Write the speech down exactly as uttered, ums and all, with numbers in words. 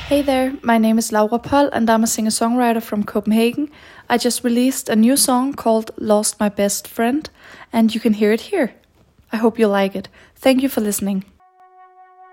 Hey there, my name is Laura Poll and I'm a singer-songwriter from Copenhagen. I just released a new song called Lost My Best Friend and you can hear it here. I hope you like it. Thank you for listening.